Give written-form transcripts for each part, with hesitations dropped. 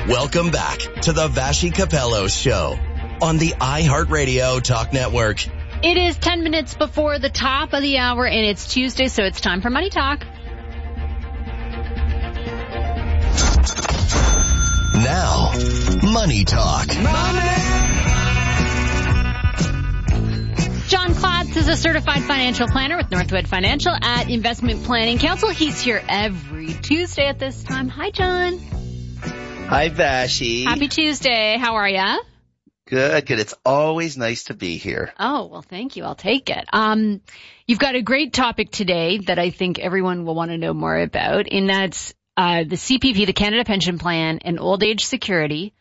Welcome back to the Vashi Capello Show on the iHeartRadio Talk Network. It is 10 minutes before the top of the hour, and it's Tuesday, so it's time for Money Talk. Now, Money Talk. John Klotz is a certified financial planner with Northwood Financial at Investment Planning Council. He's here every Tuesday at this time. Hi, John. Hi, Vashi. Happy Tuesday. How are ya? Good. It's always nice to be here. Oh, well, thank you. I'll take it. You've got a great topic today that I think everyone will want to know more about, and that's the CPP, the Canada Pension Plan, and Old Age Security.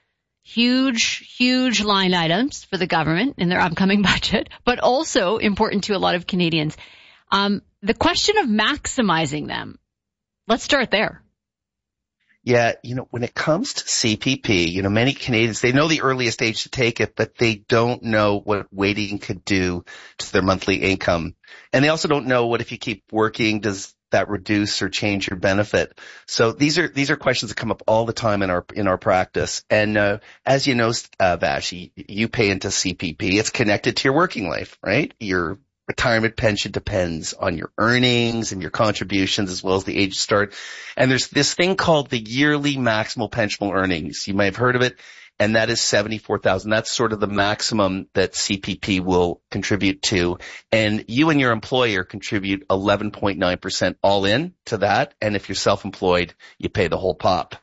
Huge line items for the government in their upcoming budget, but also important to a lot of Canadians. The question of maximizing them. Let's start there. Yeah, when it comes to CPP, many Canadians, they know the earliest age to take it, but they don't know what waiting could do to their monthly income. And they also don't know what if you keep working, does that reduce or change your benefit? So these are questions that come up all the time in our practice. And, as you know, Vashi, you pay into CPP. It's connected to your working life, right? Your retirement pension depends on your earnings and your contributions as well as the age to start. And there's this thing called the yearly maximal pensionable earnings. You might have heard of it. And that is $74,000. That's sort of the maximum that CPP will contribute to. And you and your employer contribute 11.9% all in to that. And if you're self-employed, you pay the whole pop.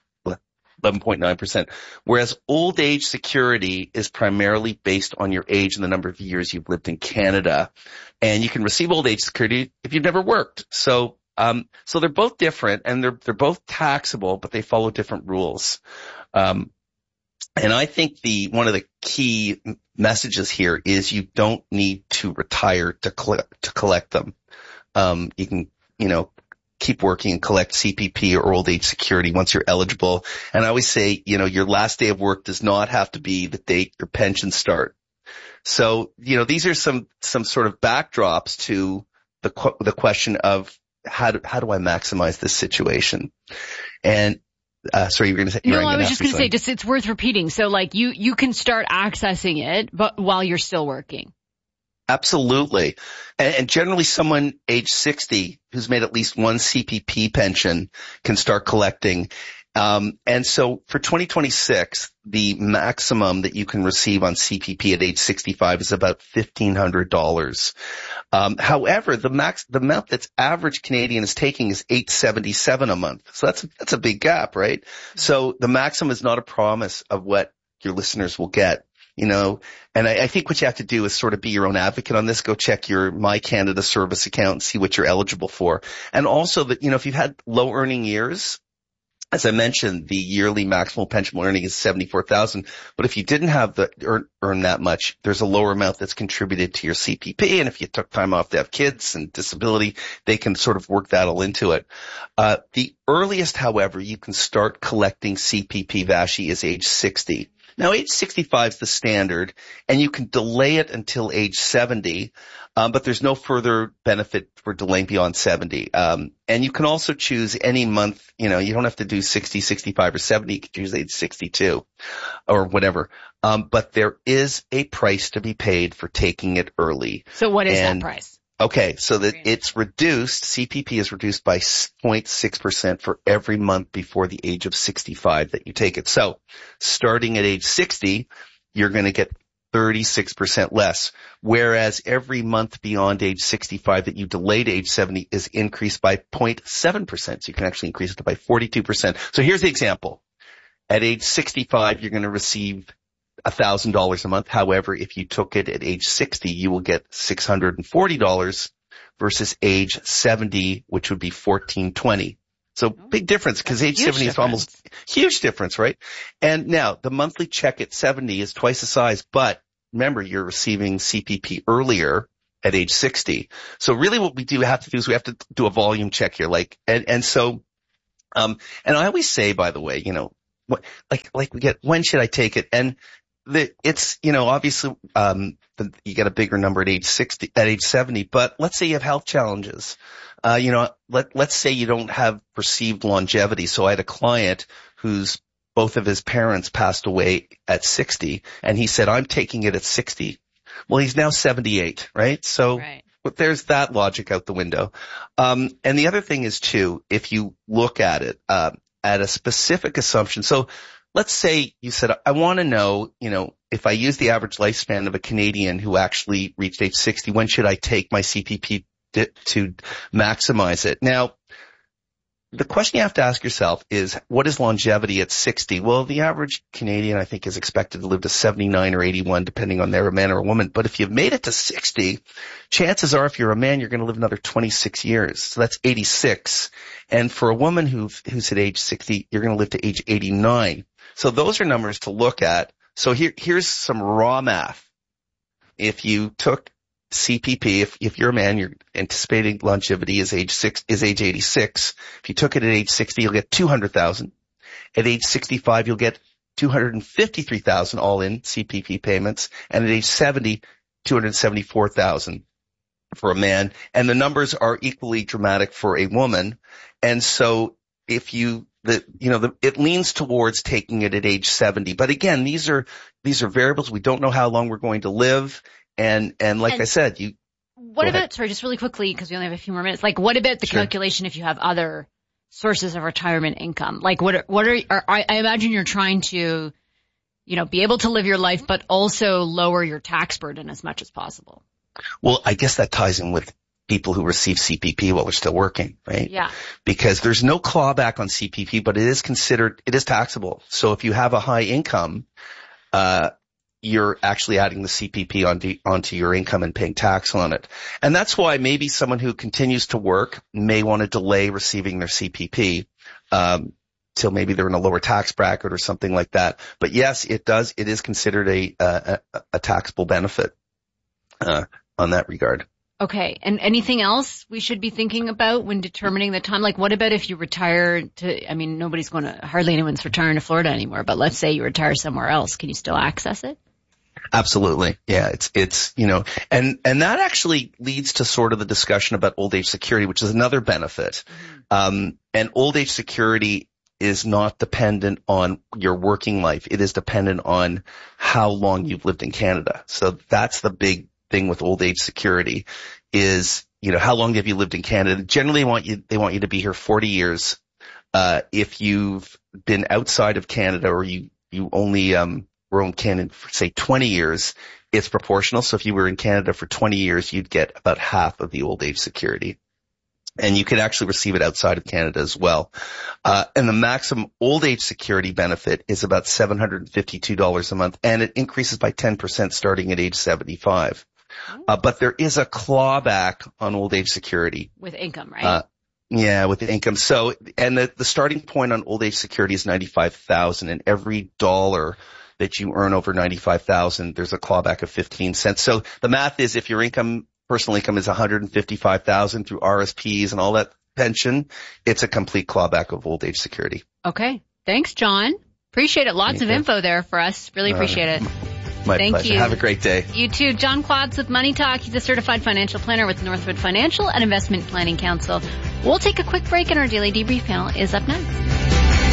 11.9%. Whereas old age security is primarily based on your age and the number of years you've lived in Canada. And you can receive old age security if you've never worked. So they're both different and they're both taxable, but they follow different rules. And I think one of the key messages here is you don't need to retire to collect them. You can, keep working and collect CPP or old age security once you're eligible. And I always say, your last day of work does not have to be the date your pensions start. So, these are some sort of backdrops to the question of how do I maximize this situation? And sorry, you were going to say. No, I was just going to say, it's worth repeating. So, you can start accessing it, but while you're still working. Absolutely. And generally someone age 60 who's made at least one CPP pension can start collecting. And so for 2026, the maximum that you can receive on CPP at age 65 is about $1,500. However, the amount that's average Canadian is taking is $877 a month. So that's a big gap, right? So the maximum is not a promise of what your listeners will get. And I think what you have to do is sort of be your own advocate on this. Go check your My Canada Service account and see what you're eligible for. And also that, if you've had low earning years, as I mentioned, the yearly maximal pensionable earning is $74,000. But if you didn't have earn that much, there's a lower amount that's contributed to your CPP. And if you took time off to have kids and disability, they can sort of work that all into it. The earliest, however, you can start collecting CPP, Vashi, is age 60. Now, age 65 is the standard, and you can delay it until age 70, but there's no further benefit for delaying beyond 70. And you can also choose any month, you don't have to do 60, 65, or 70. You can choose age 62 or whatever. But there is a price to be paid for taking it early. So what is that price? Okay, so that it's reduced, CPP is reduced by 0.6% for every month before the age of 65 that you take it. So starting at age 60, you're going to get 36% less, whereas every month beyond age 65 that you delay to age 70 is increased by 0.7%. So you can actually increase it by 42%. So here's the example. At age 65, you're going to receive $1,000 a month. However, if you took it at age 60, you will get $640 versus age 70, which would be $1,420. So big difference because age 70 is almost huge difference, right? And now the monthly check at 70 is twice the size, but remember you're receiving CPP earlier at age 60. So really what we have to do is we have to do a volume check here. And I always say, by the way, we get, when should I take it? And it's, obviously, you get a bigger number at age 70, but let's say you have health challenges. Let's say you don't have perceived longevity. So I had a client whose both of his parents passed away at 60, and he said, I'm taking it at 60. Well, he's now 78, right? So But there's that logic out the window. And the other thing is too, if you look at it, at a specific assumption. So let's say you said, I want to know, if I use the average lifespan of a Canadian who actually reached age 60, when should I take my CPP to maximize it? Now, the question you have to ask yourself is, what is longevity at 60? Well, the average Canadian, I think, is expected to live to 79 or 81, depending on they're a man or a woman. But if you've made it to 60, chances are if you're a man, you're going to live another 26 years. So that's 86. And for a woman who's at age 60, you're going to live to age 89. So those are numbers to look at. So here's some raw math. If you took CPP, if you're a man, your anticipated longevity is age 86. If you took it at age 60, you'll get 200,000. At age 65, you'll get 253,000 all in CPP payments. And at age 70, 274,000 for a man. And the numbers are equally dramatic for a woman. And so if it leans towards taking it at age 70. But again, these are variables. We don't know how long we're going to live. And I said, what about, sorry, just really quickly, because we only have a few more minutes, what about the calculation if you have other sources of retirement income? I imagine you're trying to, be able to live your life, but also lower your tax burden as much as possible. Well, I guess that ties in with people who receive CPP while they're still working, right? Yeah. Because there's no clawback on CPP, but it is taxable. So if you have a high income, you're actually adding the CPP onto your income and paying tax on it. And that's why maybe someone who continues to work may want to delay receiving their CPP, till maybe they're in a lower tax bracket or something like that. But yes, it is considered a taxable benefit, on that regard. Okay. And anything else we should be thinking about when determining the time? What about if you retire hardly anyone's retiring to Florida anymore, but let's say you retire somewhere else. Can you still access it? Absolutely. Yeah. It's, and that actually leads to sort of the discussion about old age security, which is another benefit. And old age security is not dependent on your working life. It is dependent on how long you've lived in Canada. So that's the big thing with old age security is, how long have you lived in Canada? Generally they want you to be here 40 years. If you've been outside of Canada or you only, were in Canada for say 20 years, it's proportional. So if you were in Canada for 20 years, you'd get about half of the old age security. And you could actually receive it outside of Canada as well. And the maximum old age security benefit is about $752 a month, and it increases by 10% starting at age 75. But there is a clawback on old age security. With income, right? Yeah, with the income. So, and the starting point on old age security is $95,000, and every dollar that you earn over $95,000, there's a clawback of 15 cents. So the math is if your personal income is $155,000 through RSPs and all that pension, it's a complete clawback of old age security. Okay. Thanks, John. Appreciate it. Lots of info there for us. Really appreciate it. My pleasure. Have a great day. You too. John Klotz with Money Talk. He's a certified financial planner with Northwood Financial and Investment Planning Council. We'll take a quick break, and our daily debrief panel is up next.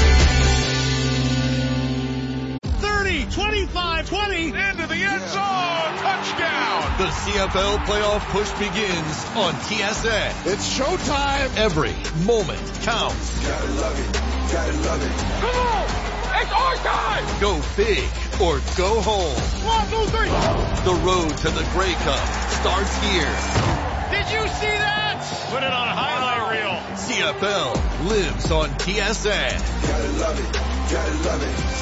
25-20 into the end zone. Touchdown. The CFL playoff push begins on TSN. It's showtime. Every moment counts. Gotta love it. Gotta love it. Come on. It's our time. Go big or go home. 1, 2, 3. The road to the Grey Cup starts here. Did you see that? Put it on a highlight reel. CFL lives on TSN. Gotta love it. Gotta love it.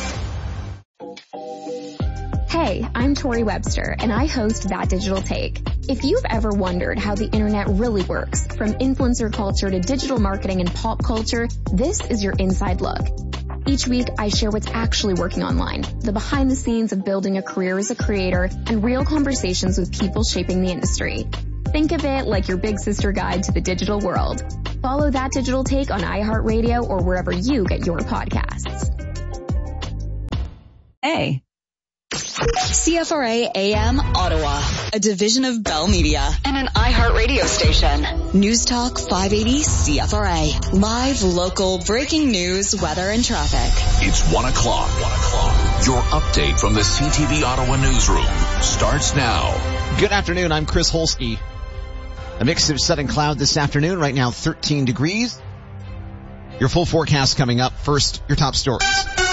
Hey, I'm Tori Webster, and I host That Digital Take. If you've ever wondered how the internet really works, from influencer culture to digital marketing and pop culture, this is your inside look. Each week, I share what's actually working online, the behind the scenes of building a career as a creator, and real conversations with people shaping the industry. Think of it like your big sister guide to the digital world. Follow That Digital Take on iHeartRadio or wherever you get your podcasts. Hey. CFRA AM Ottawa, a division of Bell Media and an iHeartRadio station. News Talk 580 CFRA. Live, local, breaking news, weather, and traffic. It's 1 o'clock. Your update from the CTV Ottawa newsroom starts now. Good afternoon. I'm Chris Holsky. A mix of sun and cloud this afternoon. Right now, 13 degrees. Your full forecast coming up. First, your top stories.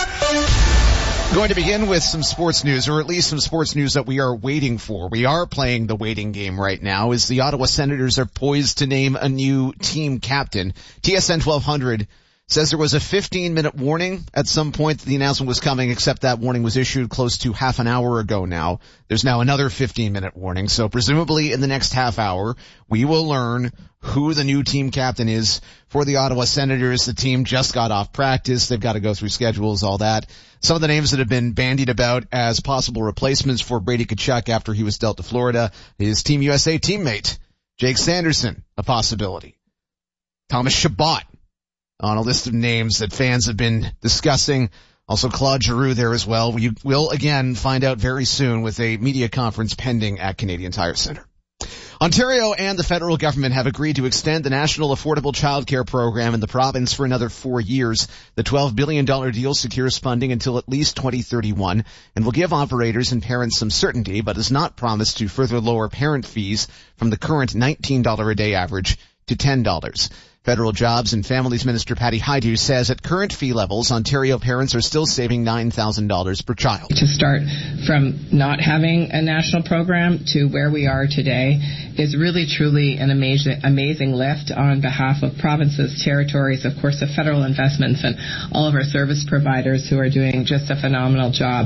Going to begin with some sports news, or at least some sports news that we are waiting for. We are playing the waiting game right now as the Ottawa Senators are poised to name a new team captain. TSN 1200 says there was a 15-minute warning at some point that the announcement was coming, except that warning was issued close to half an hour ago now. There's now another 15-minute warning. So presumably in the next half hour, we will learn who the new team captain is for the Ottawa Senators. The team just got off practice. They've got to go through schedules, all that. Some of the names that have been bandied about as possible replacements for Brady Tkachuk after he was dealt to Florida. His Team USA teammate, Jake Sanderson, a possibility. Thomas Chabot on a list of names that fans have been discussing. Also Claude Giroux there as well. We will again find out very soon with a media conference pending at Canadian Tire Centre. Ontario and the federal government have agreed to extend the National Affordable Childcare Program in the province for another 4 years. The $12 billion deal secures funding until at least 2031 and will give operators and parents some certainty, but does not promise to further lower parent fees from the current $19 a day average to $10. Federal Jobs and Families Minister Patty Hajdu says at current fee levels, Ontario parents are still saving $9,000 per child. To start from not having a national program to where we are today is really truly an amazing lift on behalf of provinces, territories, of course, the federal investments, and all of our service providers who are doing just a phenomenal job.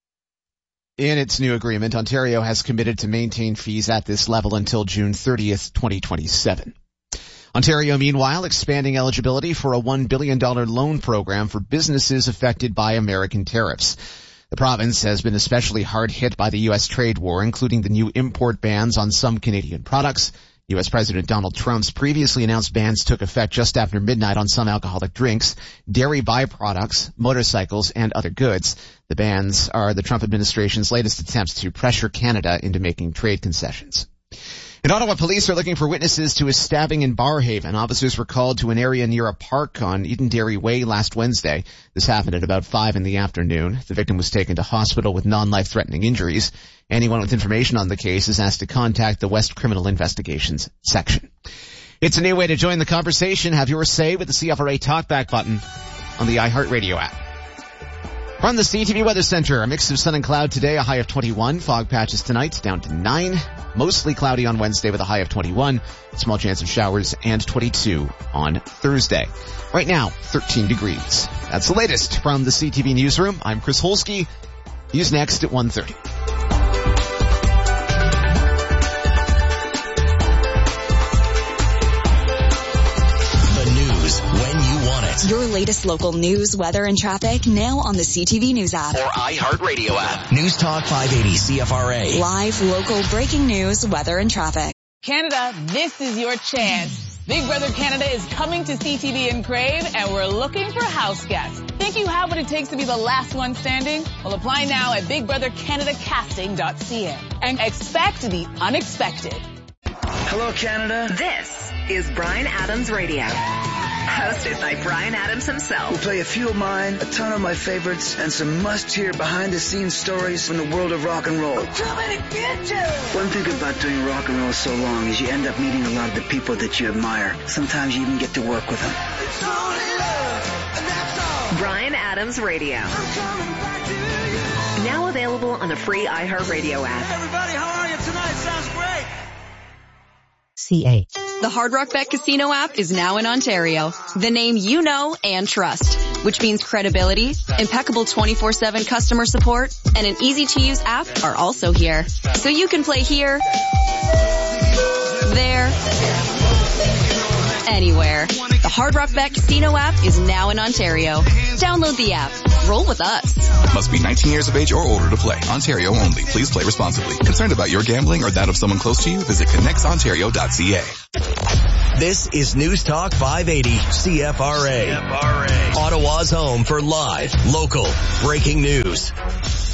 In its new agreement, Ontario has committed to maintain fees at this level until June 30th, 2027. Ontario, meanwhile, expanding eligibility for a $1 billion loan program for businesses affected by American tariffs. The province has been especially hard hit by the U.S. trade war, including the new import bans on some Canadian products. U.S. President Donald Trump's previously announced bans took effect just after midnight on some alcoholic drinks, dairy byproducts, motorcycles, and other goods. The bans are the Trump administration's latest attempts to pressure Canada into making trade concessions. In Ottawa, police are looking for witnesses to a stabbing in Barrhaven. Officers were called to an area near a park on Edenderry Way last Wednesday. This happened at about 5 in the afternoon. The victim was taken to hospital with non-life-threatening injuries. Anyone with information on the case is asked to contact the West Criminal Investigations section. It's a new way to join the conversation. Have your say with the CFRA Talkback button on the iHeartRadio app. From the CTV Weather Center, a mix of sun and cloud today, a high of 21. Fog patches tonight, down to 9. Mostly cloudy on Wednesday with a high of 21. Small chance of showers, and 22 on Thursday. Right now, 13 degrees. That's the latest from the CTV Newsroom. I'm Chris Holsky. News next at 1:30. Your latest local news, weather, and traffic now on the CTV News app. Or iHeartRadio app. News Talk 580 CFRA. Live, local, breaking news, weather, and traffic. Canada, this is your chance. Big Brother Canada is coming to CTV in Crave, and we're looking for house guests. Think you have what it takes to be the last one standing? Well, apply now at BigBrotherCanadaCasting.ca and expect the unexpected. Hello, Canada. This is Bryan Adams Radio. Hosted by Bryan Adams himself. We'll play a few of mine, a ton of my favorites, and some must-hear behind-the-scenes stories from the world of rock and roll. One thing about doing rock and roll so long is you end up meeting a lot of the people that you admire. Sometimes you even get to work with them. Bryan Adams Radio. Now available on the free iHeartRadio app. Everybody, how are you tonight? Sounds great. CA. The Hard Rock Bet Casino app is now in Ontario. The name you know and trust, which means credibility, impeccable 24/7 customer support, and an easy-to-use app are also here. So you can play here, there, anywhere. The Hard Rock Bet Casino app is now in Ontario. Download the app. Roll with us. Must be 19 years of age or older to play. Ontario only. Please play responsibly. Concerned about your gambling or that of someone close to you? Visit connectsontario.ca. This is News Talk 580 CFRA. Ottawa's home for live, local, breaking news.